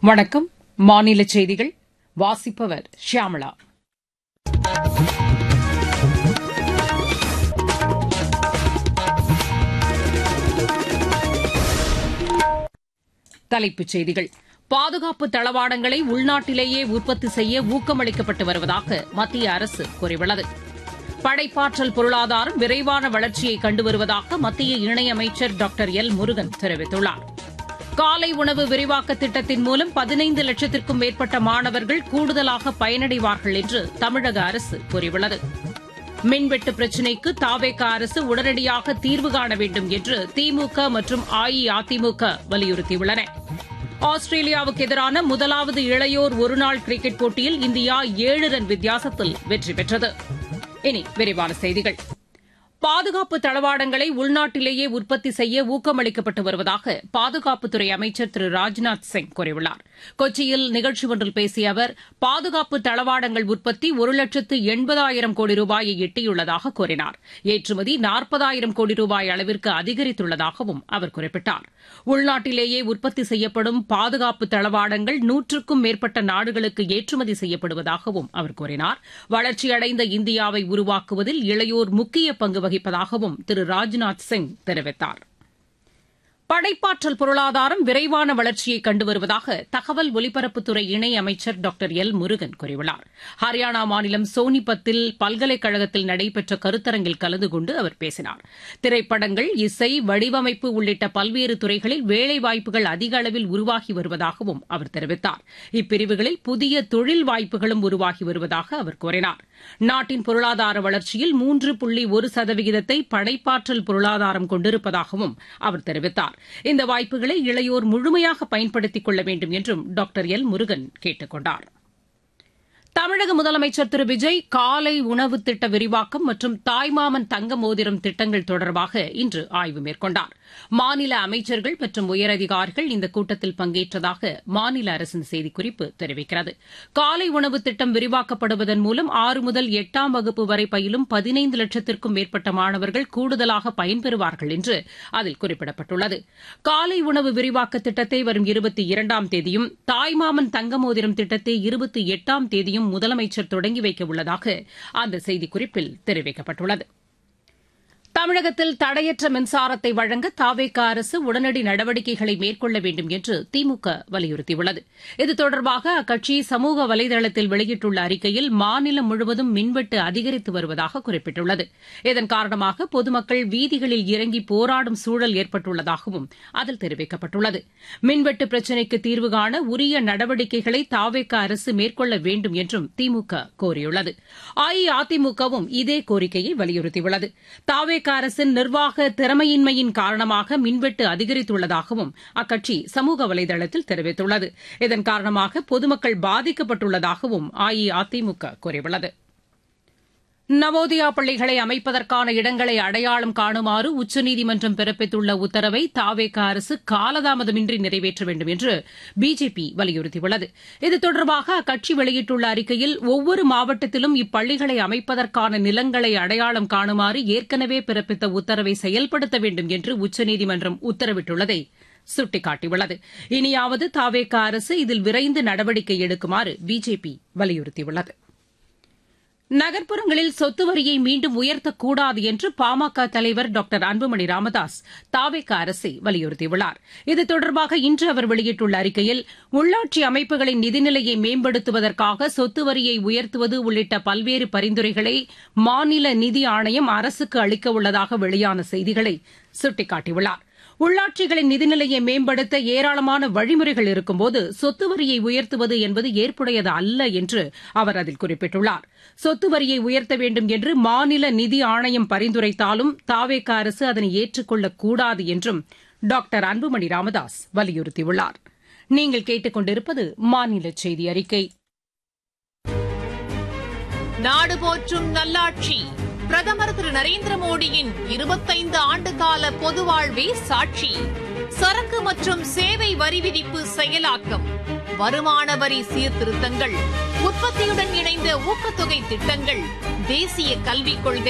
வணக்கம். மாநில செய்திகள் வாசிப்பவர் ஷியாமளா. தலைப்புச் செய்திகள். பாதுகாப்பு தளவாடங்களை உள்நாட்டிலேயே உற்பத்தி செய்ய ஊக்கமளிக்கப்பட்டு வருவதாக மத்திய அரசு கூறியுள்ளது. படைப்பாற்றல் பொருளாதாரம் விரைவான வளர்ச்சியை கண்டு வருவதாக மத்திய இணையமைச்சர் டாக்டர் எல் முருகன் தெரிவித்துள்ளார். காலை உணவு விரிவாக்க திட்டத்தின் மூலம் 15 லட்சத்திற்கும் மேற்பட்ட மாணவர்கள் கூடுதலாக பயனடைவார்கள் என்று தமிழக அரசு கூறியுள்ளது. மின்வெட்டு பிரச்சினைக்கு தவேக அரசு உடனடியாக தீர்வு காண வேண்டும் என்று திமுக மற்றும் அஇஅதிமுக வலியுறுத்தியுள்ளன. ஆஸ்திரேலியாவுக்கு எதிரான முதலாவது இளையோர் ஒருநாள் கிரிக்கெட் போட்டியில் இந்தியா 7 ரன் வித்தியாசத்தில் வெற்றி பெற்றது. இனி விரிவான செய்திகள். பாதுகாப்பு தளவாடங்களை உள்நாட்டிலேயே உற்பத்தி செய்ய ஊக்கமளிக்கப்பட்டு வருவதாக பாதுகாப்புத்துறை அமைச்சர் திரு ராஜ்நாத் சிங் கூறியுள்ளார். கொச்சியில் நிகழ்ச்சி ஒன்றில் பேசிய அவர், பாதுகாப்பு தளவாடங்கள் உற்பத்தி 1,80,000 கோடி ரூபாயை எட்டியுள்ளதாக கூறினார். ஏற்றுமதி 40,000 கோடி ரூபாய் அளவிற்கு அதிகரித்துள்ளதாகவும் அவர் குறிப்பிட்டார். உள்நாட்டிலேயே உற்பத்தி செய்யப்படும் பாதுகாப்பு தளவாடங்கள் 100க்கும் மேற்பட்ட நாடுகளுக்கு ஏற்றுமதி செய்யப்படுவதாகவும் அவர் கூறினார். வளர்ச்சியடைந்த இந்தியாவை உருவாக்குவதில் இளையோர் முக்கிய பங்கு வகிப்பதாகவும் திரு ராஜ்நாத் சிங் தெரிவித்தார். படைப்பாற்றல் பொருளாதாரம் விரைவான வளர்ச்சியை கண்டு வருவதாக தகவல் ஒலிபரப்புத்துறை இணையமைச்சர் டாக்டர் எல் முருகன் கூறியுள்ளார். ஹரியானா மாநிலம் சோனிபத்தில் பல்கலைக்கழகத்தில் நடைபெற்ற கருத்தரங்கில் கலந்து கொண்டு அவர் பேசினார். திரைப்படங்கள், இசை, வடிவமைப்பு உள்ளிட்ட பல்வேறு துறைகளில் வேலைவாய்ப்புகள் அதிக அளவில் உருவாகி வருவதாகவும் அவர் தெரிவித்தார். இப்பிரிவுகளில் புதிய தொழில் வாய்ப்புகளும் உருவாகி வருவதாக அவர் கூறினார். நாட்டின் பொருளாதார வளர்ச்சியில் 3.1% படைப்பாற்றல் பொருளாதாரம் கொண்டிருப்பதாகவும் அவர் தெரிவித்தார். இந்த வாய்ப்புகளை இளையோர் முழுமையாக பயன்படுத்திக் கொள்ள வேண்டும் என்றும் டாக்டர் எல் முருகன் கேட்டுக் கொண்டார். தமிழக முதலமைச்சர் திரு விஜய் காலை உணவு திட்ட விரிவாக்கம் மற்றும் தாய்மாமன் தங்க மோதிரம் திட்டங்கள் தொடர்பாக இன்று ஆய்வு மேற்கொண்டார். மாநில அமைச்சர்கள் மற்றும் உயரதிகாரிகள் இந்த கூட்டத்தில் பங்கேற்றதாக மாநில அரசின் செய்திக்குறிப்பு தெரிவிக்கிறது. காலை உணவு திட்டம் விரிவாக்கப்படுவதன் மூலம் 6 முதல் 8ஆம் வகுப்பு வரை பயிலும் 15 லட்சத்திற்கும் மேற்பட்ட மாணவர்கள் கூடுதலாக பயன்பெறுவார்கள் என்று அதில் குறிப்பிடப்பட்டுள்ளது. காலை உணவு விரிவாக்க திட்டத்தை வரும் 22ஆம் தேதியும், தாய்மாமன் தங்க மோதிரம் திட்டத்தை 28ஆம் தேதியும் முதலமைச்சர் தொடங்கி வைக்க உள்ளதாக அந்த செய்திக்குறிப்பில் தெரிவிக்கப்பட்டுள்ளது. தமிழகத்தில் தடையற்ற மின்சாரத்தை வழங்க தவேக அரசு உடனடி நடவடிக்கைகளை மேற்கொள்ள வேண்டும் என்று திமுக வலியுறுத்தியுள்ளது. இது தொடர்பாக அக்கட்சி சமூக வலைதளத்தில் வெளியிட்டுள்ள அறிக்கையில் மாநிலம் முழுவதும் மின்வெட்டு அதிகரித்து வருவதாக குறிப்பிட்டுள்ளது. இதன் காரணமாக பொதுமக்கள் வீதிகளில் இறங்கி போராடும் சூழல் ஏற்பட்டுள்ளதாகவும் அதில் தெரிவிக்கப்பட்டுள்ளது. மின்வெட்டு பிரச்சினைக்கு தீர்வு காண உரிய நடவடிக்கைகளை தவேக அரசு மேற்கொள்ள வேண்டும் என்றும் திமுக கோரியுள்ளது. அஇஅதிமுகவும் இதே கோரிக்கையை வலியுறுத்தியுள்ளது. தவேக அரசின் நிர்வாக திறமையின்மையின் காரணமாக மின்வெட்டு அதிகரித்துள்ளதாகவும் அக்கட்சி சமூக வலைதளத்தில் தெரிவித்துள்ளது. இதன் காரணமாக பொதுமக்கள் பாதிக்கப்பட்டுள்ளதாகவும் அஇஅதிமுக கூறியுள்ளது. நவோதயா பள்ளிகளை அமைப்பதற்கான இடங்களை அடையாளம் காணுமாறு உச்சநீதிமன்றம் பிறப்பித்துள்ள உத்தரவை தவேக அரசு காலதாமதமின்றி நிறைவேற்ற வேண்டும் என்று பிஜேபி வலியுறுத்தியுள்ளது. இது தொடர்பாக அக்கட்சி வெளியிட்டுள்ள அறிக்கையில், ஒவ்வொரு மாவட்டத்திலும் இப்பள்ளிகளை அமைப்பதற்கான நிலங்களை அடையாளம் காணுமாறு ஏற்கனவே பிறப்பித்த உத்தரவை செயல்படுத்த வேண்டும் என்று உச்சநீதிமன்றம் உத்தரவிட்டுள்ளதை சுட்டிக்காட்டியுள்ளது. இனியாவது தவேக அரசு இதில் விரைந்து நடவடிக்கை எடுக்குமாறு பிஜேபி வலியுறுத்தியுள்ளது. நகர்ப்புறங்களில் சொத்து வரியை மீண்டும் உயர்த்தக்கூடாது என்று பாமக தலைவர் டாக்டர் அன்புமணி ராமதாஸ் தவேக அரசை வலியுறுத்தியுள்ளார். இது தொடர்பாக இன்று அவர் வெளியிட்டுள்ள அறிக்கையில், உள்ளாட்சி அமைப்புகளின் நிதிநிலையை மேம்படுத்துவதற்காக சொத்து வரியை உயர்த்துவது உள்ளிட்ட பல்வேறு பரிந்துரைகளை மாநில நிதி ஆணையம் அரசுக்கு அளிக்க உள்ளதாக வெளியான செய்திகளை சுட்டிக்காட்டியுள்ளார். உள்ளாட்சிகளின் நிதிநிலையை மேம்படுத்த ஏராளமான வழிமுறைகள் இருக்கும்போது சொத்து வரியை உயர்த்துவது என்பது ஏற்புடையது அல்ல என்று அவர் அதில் குறிப்பிட்டுள்ளார். சொத்து வரியை உயர்த்த வேண்டும் என்று மாநில நிதி ஆணையம் பரிந்துரைத்தாலும் தவேக அரசு அதனை ஏற்றுக் கொள்ளக்கூடாது என்றும் டாக்டர் அன்புமணி ராமதாஸ் வலியுறுத்தியுள்ளார். நீங்கள் கேட்டுக் கொண்டிருப்பது மாநில செய்தி அறிக்கை. நாடு போற்றும் நல்லாட்சி பிரதமர் திரு நரேந்திர மோடியின் 25 ஆண்டுகால பொது வாழ்வே சாட்சி. சரக்கு மற்றும் சேவை வரி விதிப்பு செயலாக்கம், வருமான வரி சீர்திருத்தங்கள், உற்பத்தியுடன் இணைந்த ஊக்கத்தொகை திட்டங்கள், தேசிய கல்விக் கொள்கை,